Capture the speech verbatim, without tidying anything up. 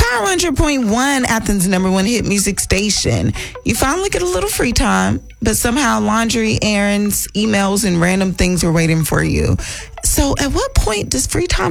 Power one hundred point one, Athens' number one hit music station. You finally get a little free time, but somehow laundry, errands, emails, and random things are waiting for you. So at what point does free time